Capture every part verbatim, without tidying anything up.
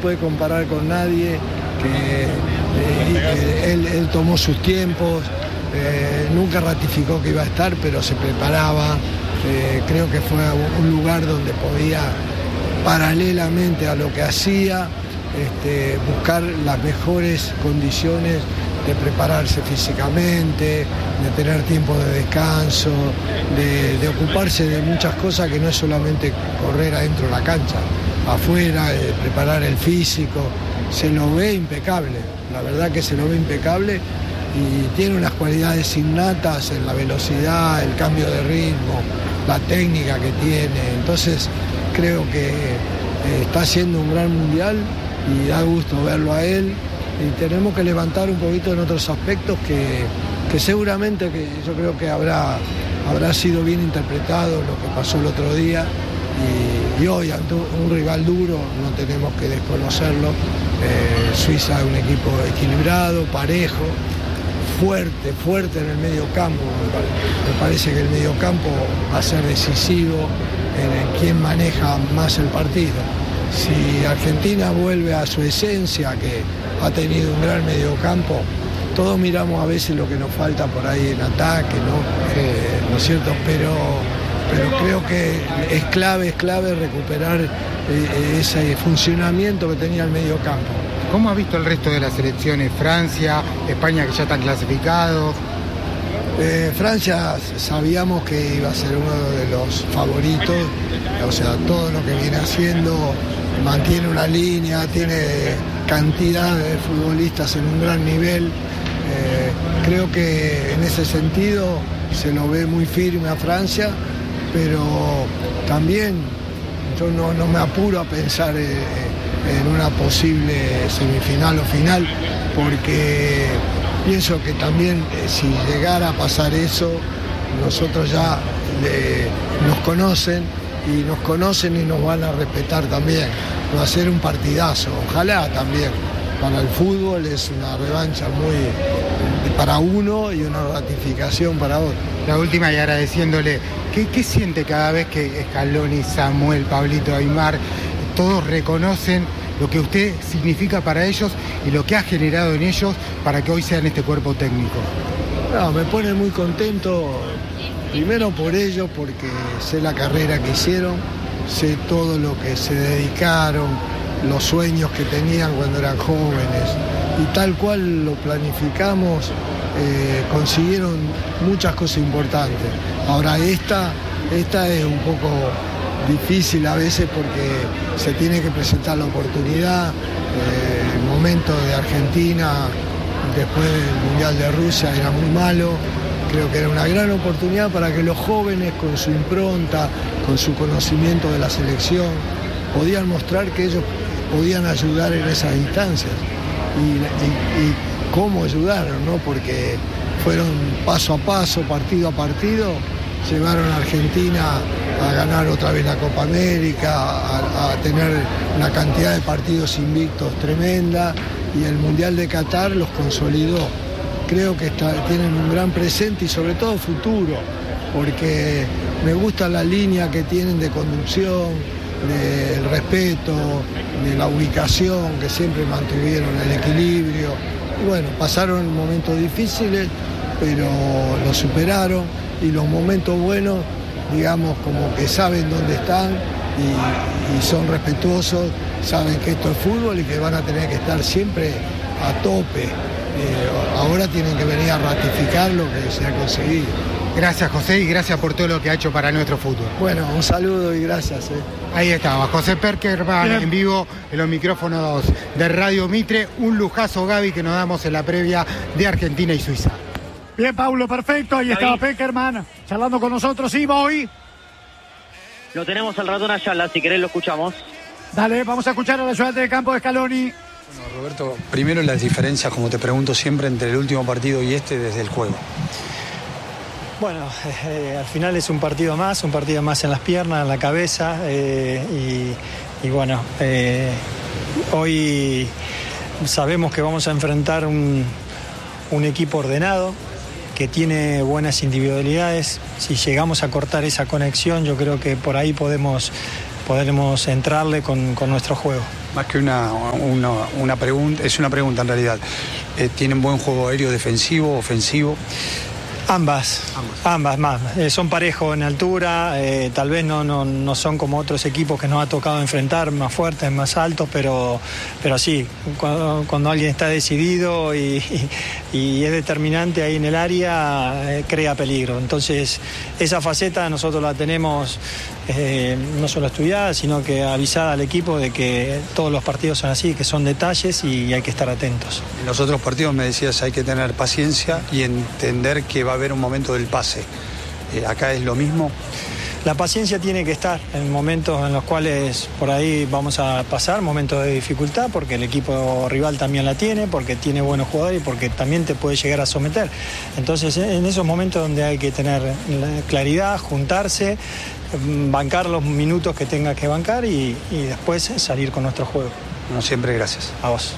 puede comparar con nadie, que eh, él, él tomó sus tiempos, eh, nunca ratificó que iba a estar, pero se preparaba. Eh, creo que fue un lugar donde podía, paralelamente a lo que hacía, este, buscar las mejores condiciones de prepararse físicamente, de tener tiempo de descanso, de, de ocuparse de muchas cosas que no es solamente correr adentro de la cancha, afuera, de preparar el físico. Se lo ve impecable, la verdad que se lo ve impecable y tiene unas cualidades innatas en la velocidad, el cambio de ritmo, la técnica que tiene. Entonces creo que eh, está haciendo un gran mundial y da gusto verlo a él. Y tenemos que levantar un poquito en otros aspectos que, que seguramente que yo creo que habrá, habrá sido bien interpretado lo que pasó el otro día y, y hoy ante un rival duro no tenemos que desconocerlo. Eh, Suiza es un equipo equilibrado, parejo, fuerte, fuerte en el medio campo. Me parece que el medio campo va a ser decisivo en quién maneja más el partido. Si Argentina vuelve a su esencia, que ha tenido un gran mediocampo, todos miramos a veces lo que nos falta por ahí en ataque, ¿no? Eh, ¿no es cierto? Pero, pero creo que es clave, es clave recuperar eh, ese funcionamiento que tenía el mediocampo. ¿Cómo ha visto el resto de las selecciones? Francia, España, que ya están clasificados. Eh, Francia sabíamos que iba a ser uno de los favoritos, o sea, todo lo que viene haciendo, mantiene una línea, tiene cantidad de futbolistas en un gran nivel. Eh, creo que en ese sentido se lo ve muy firme a Francia, pero también yo no, no me apuro a pensar eh, en una posible semifinal o final, porque pienso que también eh, si llegara a pasar eso, nosotros ya eh, nos conocen y nos conocen y nos van a respetar también. Va a ser un partidazo, ojalá también. Para el fútbol es una revancha muy para uno y una ratificación para otro. La última, y agradeciéndole, ¿qué, qué siente cada vez que Scaloni, Samuel, Pablito, Aimar, todos reconocen lo que usted significa para ellos y lo que ha generado en ellos para que hoy sean este cuerpo técnico? No, me pone muy contento, primero por ellos, porque sé la carrera que hicieron, sé todo lo que se dedicaron, los sueños que tenían cuando eran jóvenes, y tal cual lo planificamos, eh, consiguieron muchas cosas importantes. Ahora esta, esta es un poco difícil a veces porque se tiene que presentar la oportunidad. Eh, el momento de Argentina después del Mundial de Rusia era muy malo. Creo que era una gran oportunidad para que los jóvenes, con su impronta, con su conocimiento de la selección, podían mostrar que ellos podían ayudar en esas instancias. Y, y, y cómo ayudaron, ¿no? Porque fueron paso a paso, partido a partido, llevaron a Argentina a ganar otra vez la Copa América, a, a tener una cantidad de partidos invictos tremenda, y el Mundial de Qatar los consolidó. Creo que está, tienen un gran presente y sobre todo futuro, porque me gusta la línea que tienen de conducción, del respeto, de la ubicación, que siempre mantuvieron el equilibrio. Y bueno, pasaron momentos difíciles, pero los superaron, y los momentos buenos, digamos, como que saben dónde están y, y son respetuosos, saben que esto es fútbol y que van a tener que estar siempre a tope. Eh, ahora tienen que venir a ratificar lo que se ha conseguido. Gracias, José, y gracias por todo lo que ha hecho para nuestro fútbol. Bueno, un saludo y gracias. Eh. Ahí estaba, José Peckerman en vivo en los micrófonos de Radio Mitre. Un lujazo, Gaby, que nos damos en la previa de Argentina y Suiza. Bien, Paulo, perfecto. Ahí estaba Peckerman charlando con nosotros. ¿Y voy? Lo tenemos al ratón Ayala, si querés lo escuchamos. Dale, vamos a escuchar al ayudante de campo de Scaloni. Bueno, Roberto, primero las diferencias, como te pregunto siempre, entre el último partido y este desde el juego. Bueno, eh, al final es un partido más, un partido más en las piernas, en la cabeza, eh, y, y bueno, eh, hoy sabemos que vamos a enfrentar un, un equipo ordenado, que tiene buenas individualidades. Si llegamos a cortar esa conexión, yo creo que por ahí podemos, podremos entrarle con, con nuestro juego. Más que una, una, una pregunta, es una pregunta en realidad. Eh, ¿Tienen buen juego aéreo defensivo, ofensivo? Ambas, ambas, ambas más. Eh, son parejos en altura, eh, tal vez no, no, no son como otros equipos que nos ha tocado enfrentar, más fuertes, más altos, pero, pero sí, cuando, cuando alguien está decidido y, y, y es determinante ahí en el área, eh, crea peligro. Entonces, esa faceta nosotros la tenemos eh, no solo estudiada, sino que avisada al equipo de que todos los partidos son así, que son detalles y hay que estar atentos. En los otros partidos me decías hay que tener paciencia y entender que va a haber un momento del pase. Eh, ¿Acá es lo mismo? La paciencia tiene que estar en momentos en los cuales por ahí vamos a pasar momentos de dificultad, porque el equipo rival también la tiene, porque tiene buenos jugadores y porque también te puede llegar a someter. Entonces, en esos momentos donde hay que tener claridad, juntarse, bancar los minutos que tenga que bancar y, y después salir con nuestro juego. No siempre, gracias. A vos.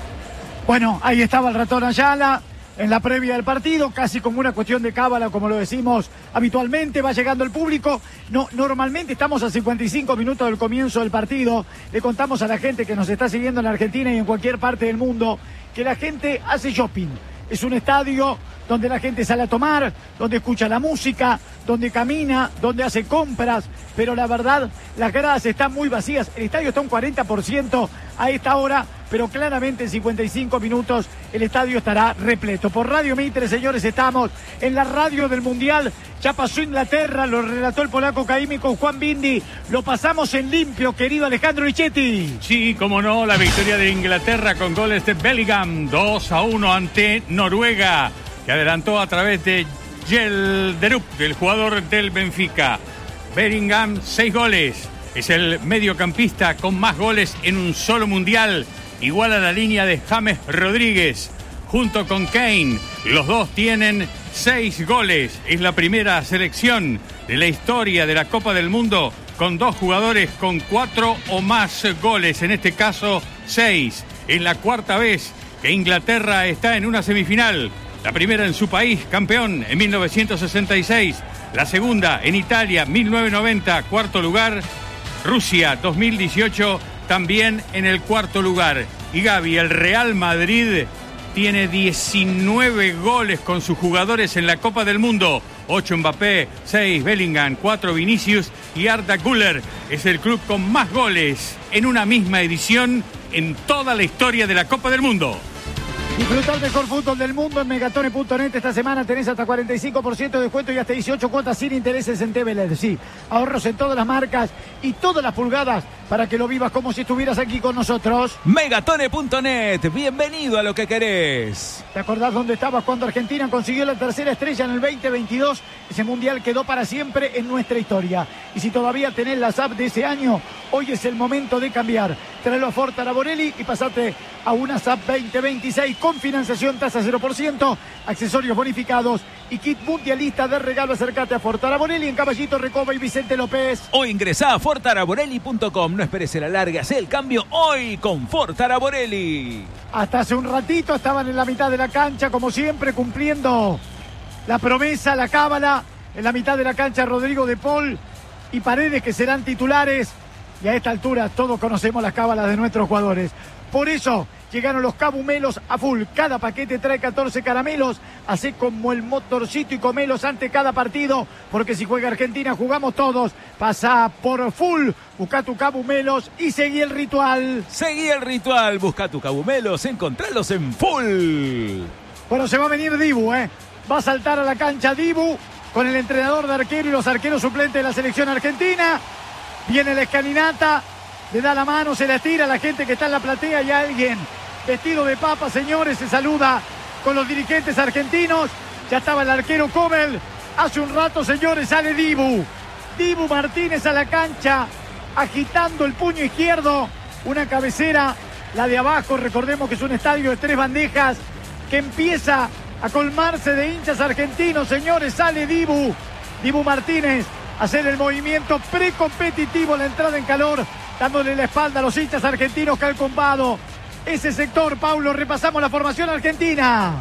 Bueno, ahí estaba el ratón Ayala en la previa del partido, casi como una cuestión de cábala, como lo decimos habitualmente. Va llegando el público. No, normalmente estamos a cincuenta y cinco minutos del comienzo del partido. Le contamos a la gente que nos está siguiendo en Argentina y en cualquier parte del mundo que la gente hace shopping. Es un estadio donde la gente sale a tomar, donde escucha la música, donde camina, donde hace compras, pero la verdad, las gradas están muy vacías. El estadio está un cuarenta por ciento a esta hora, pero claramente en cincuenta y cinco minutos el estadio estará repleto. Por Radio Mitre, señores, estamos en la radio del Mundial. Ya pasó Inglaterra, lo relató el polaco Caimi con Juan Bindi. Lo pasamos en limpio, querido Alejandro Richetti. Sí, como no, la victoria de Inglaterra con goles de Bellingham, dos a uno ante Noruega, que adelantó a través de Gelderup, del jugador del Benfica. Bellingham, seis goles. Es el mediocampista con más goles en un solo mundial, igual a la línea de James Rodríguez, junto con Kane. Los dos tienen seis goles. Es la primera selección de la historia de la Copa del Mundo con dos jugadores con cuatro o más goles, en este caso seis. Es la cuarta vez que Inglaterra está en una semifinal. La primera en su país, campeón en mil novecientos sesenta y seis. La segunda en Italia, mil novecientos noventa, cuarto lugar. Rusia, dos mil dieciocho, también en el cuarto lugar. Y Gaby, el Real Madrid tiene diecinueve goles con sus jugadores en la Copa del Mundo. ocho Mbappé, seis Bellingham, cuatro Vinicius y Arda Güler. Es el club con más goles en una misma edición en toda la historia de la Copa del Mundo. Disfruta el mejor fútbol del mundo en Megatone punto net. Esta semana tenés hasta cuarenta y cinco por ciento de descuento y hasta dieciocho cuotas sin intereses en T V L E D. Sí, ahorros en todas las marcas y todas las pulgadas para que lo vivas como si estuvieras aquí con nosotros. Megatone punto net, bienvenido a lo que querés. ¿Te acordás dónde estabas cuando Argentina consiguió la tercera estrella en el veinte veintidós? Ese mundial quedó para siempre en nuestra historia. Y si todavía tenés la S A P de ese año, hoy es el momento de cambiar. Tráelo a Ford Araborelli y pasate a una S A P veinte veintiséis con financiación tasa cero por ciento, accesorios bonificados y kit mundialista de regalo. Acércate a Ford Araborelli en Caballito, Recoba y Vicente López. O ingresá a ford araborelli punto com. No esperes a la larga, haz el cambio hoy con Ford Araborelli. Hasta hace un ratito estaban en la mitad de la cancha, como siempre, cumpliendo la promesa, la cábala. En la mitad de la cancha, Rodrigo de Paul y Paredes, que serán titulares. Y a esta altura todos conocemos las cábalas de nuestros jugadores. Por eso llegaron los cabumelos a full. Cada paquete trae catorce caramelos. Hacé como el motorcito y comelos ante cada partido. Porque si juega Argentina, jugamos todos. Pasá por full. Busca tu cabumelos y seguí el ritual. Seguí el ritual. Busca tu cabumelos. Encontralos en full. Bueno, se va a venir Dibu, ¿eh? Va a saltar a la cancha Dibu con el entrenador de arquero y los arqueros suplentes de la selección argentina. Viene la escalinata. Le da la mano, se la tira a la gente que está en la platea y alguien vestido de papa, señores, se saluda con los dirigentes argentinos. Ya estaba el arquero Kobel. Hace un rato, señores, sale Dibu. Dibu Martínez a la cancha, agitando el puño izquierdo. Una cabecera, la de abajo. Recordemos que es un estadio de tres bandejas que empieza a colmarse de hinchas argentinos, señores. Sale Dibu. Dibu Martínez a hacer el movimiento precompetitivo, la entrada en calor, dándole la espalda a los hinchas argentinos que han combado ese sector. Paulo, repasamos la formación argentina.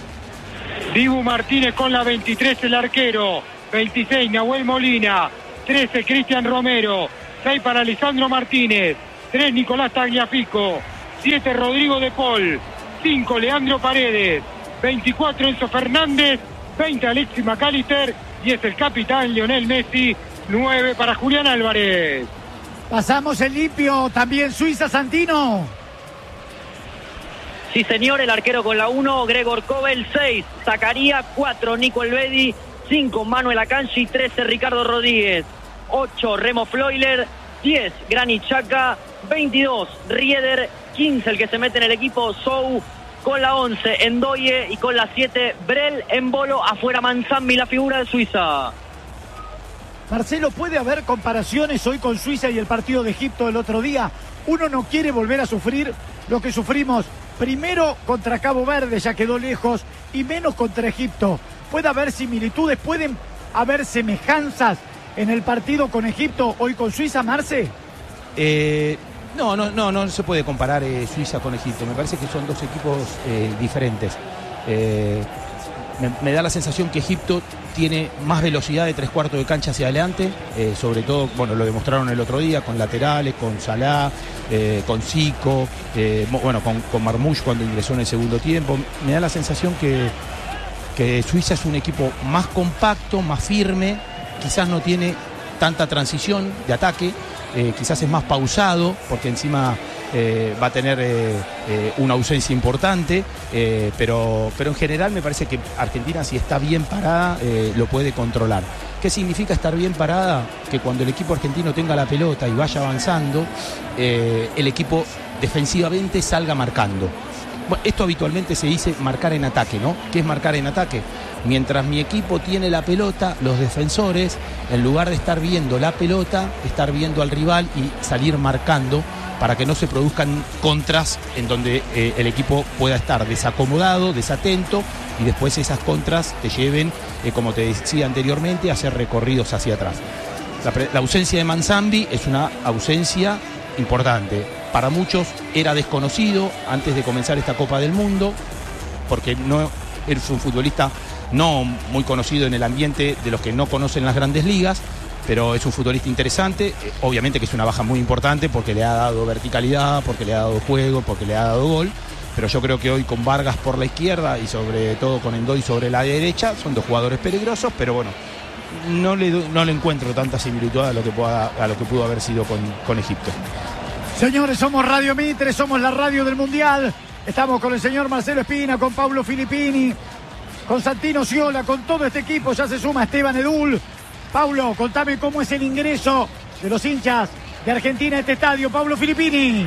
Dibu Martínez con la veintitrés, el arquero. veintiséis, Nahuel Molina. trece, Cristian Romero. seis para Lisandro Martínez. tres Nicolás Tagliafico, siete Rodrigo de Paul, cinco Leandro Paredes, veinticuatro Enzo Fernández, veinte Alexis McAllister y es el capitán Lionel Messi, nueve para Julián Álvarez. Pasamos el limpio, también Suiza, Santino. Sí, señor, el arquero con la uno, Gregor Kobel, seis, Zacaría, cuatro, Nico Elvedi, cinco, Manuel Akanji, trece, Ricardo Rodríguez, ocho, Remo Floiler, diez, Granit Xhaka, veintidós, Rieder, quince, el que se mete en el equipo, Sou, con la once, Endoye, y con la siete, Brel, Embolo, afuera Manzambi, la figura de Suiza. Marcelo, ¿puede haber comparaciones hoy con Suiza y el partido de Egipto del otro día? Uno no quiere volver a sufrir lo que sufrimos primero contra Cabo Verde, ya quedó lejos, y menos contra Egipto. ¿Puede haber similitudes? ¿Pueden haber semejanzas en el partido con Egipto, hoy con Suiza, Marce? Eh, no, no, no, no se puede comparar eh, Suiza con Egipto. Me parece que son dos equipos eh, diferentes. Eh, me, me da la sensación que Egipto tiene más velocidad de tres cuartos de cancha hacia adelante, eh, sobre todo, bueno, lo demostraron el otro día con laterales, con Salah, eh, con Zico, eh, bueno, con, con Marmoush cuando ingresó en el segundo tiempo. Me da la sensación que, que Suiza es un equipo más compacto, más firme, quizás no tiene tanta transición de ataque, eh, quizás es más pausado, porque encima eh, va a tener eh, eh, una ausencia importante, eh, pero, pero en general me parece que Argentina, si está bien parada, eh, lo puede controlar. ¿Qué significa estar bien parada? Que cuando el equipo argentino tenga la pelota y vaya avanzando, eh, el equipo defensivamente salga marcando. Bueno, esto habitualmente se dice marcar en ataque, ¿no? ¿Qué es marcar en ataque? Mientras mi equipo tiene la pelota, los defensores, en lugar de estar viendo la pelota, estar viendo al rival y salir marcando para que no se produzcan contras en donde eh, el equipo pueda estar desacomodado, desatento, y después esas contras te lleven, eh, como te decía anteriormente, a hacer recorridos hacia atrás. La, la ausencia de Manzambi es una ausencia importante. Para muchos era desconocido antes de comenzar esta Copa del Mundo, porque no es un futbolista no muy conocido en el ambiente de los que no conocen las grandes ligas, pero es un futbolista interesante. Eh, obviamente que es una baja muy importante porque le ha dado verticalidad, porque le ha dado juego, porque le ha dado gol, pero yo creo que hoy con Vargas por la izquierda y sobre todo con Endoy sobre la derecha son dos jugadores peligrosos, pero bueno, no le, no le encuentro tanta similitud a lo que, pueda, a lo que pudo haber sido con, con Egipto. Señores, somos Radio Mitre, somos la radio del Mundial. Estamos con el señor Marcelo Espina, con Pablo Filippini, con Santino Sciola, con todo este equipo. Ya se suma Esteban Edul. Pablo, contame cómo es el ingreso de los hinchas de Argentina a este estadio. Pablo Filippini.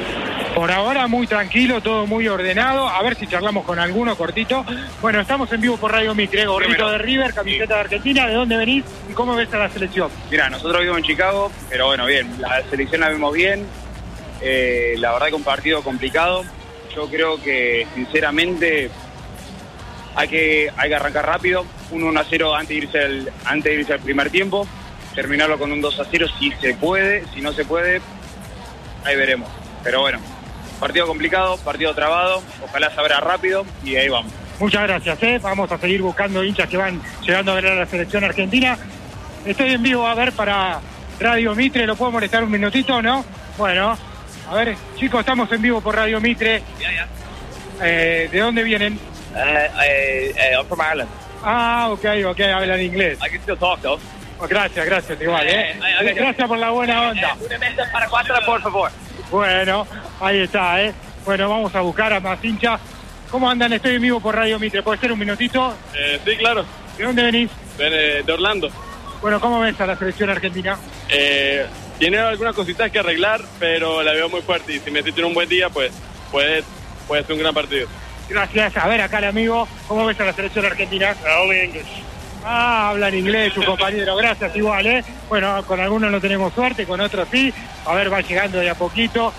Por ahora muy tranquilo, todo muy ordenado. A ver si charlamos con alguno cortito. Bueno, estamos en vivo por Radio Mitre. Gorrito Primero. de River, camiseta de Argentina. ¿De dónde venís y cómo ves a la selección? Mira, nosotros vivimos en Chicago, pero bueno, bien. La selección la vemos bien. Eh, la verdad que un partido complicado. Yo creo que sinceramente hay que, hay que arrancar rápido, un uno a cero antes de irse al, antes de irse al primer tiempo, terminarlo con un dos a cero si se puede, si no se puede, ahí veremos. Pero bueno, partido complicado, partido trabado, ojalá se abra rápido y ahí vamos. Muchas gracias, ¿eh? Vamos a seguir buscando hinchas que van llegando a ver a la selección argentina. Estoy en vivo, a ver, para Radio Mitre, ¿lo puedo molestar un minutito o no? Bueno, a ver, chicos, estamos en vivo por Radio Mitre. Yeah, yeah. Eh, ¿De dónde vienen? Uh, uh, uh, I'm from Ireland. Ah, ok, ok, hablan inglés. I can still talk, though. Oh, gracias, gracias, igual, ¿eh? Uh, uh, uh, gracias por la buena onda. Una mesa para cuatro, por favor. Bueno, ahí está, ¿eh? Bueno, vamos a buscar a más hinchas. ¿Cómo andan? Estoy en vivo por Radio Mitre. ¿Puede ser un minutito? Eh, sí, claro. ¿De dónde venís? De, de Orlando. Bueno, ¿cómo ves a la selección argentina? Eh... Tiene algunas cositas que arreglar, pero la veo muy fuerte y si Messi tiene un buen día, pues puede, puede ser un gran partido. Gracias. A ver acá el amigo, ¿cómo ves a la selección argentina? Only English. Ah, hablan inglés su compañero. Gracias igual, ¿eh? Bueno, con algunos no tenemos suerte, con otros sí. A ver, va llegando de a poquito.